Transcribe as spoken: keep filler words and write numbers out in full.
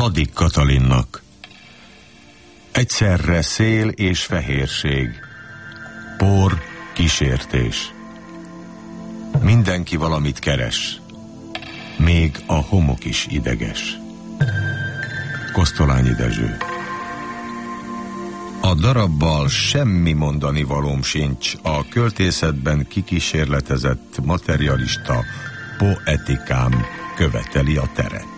Ladik Katalinnak. Egyszerre szél és fehérség, por, kísértés. Mindenki valamit keres, még a homok is ideges. Kosztolányi Dezső. A darabbal semmi mondani valóm sincs, a költészetben kikísérletezett materialista poetikám követeli a teret.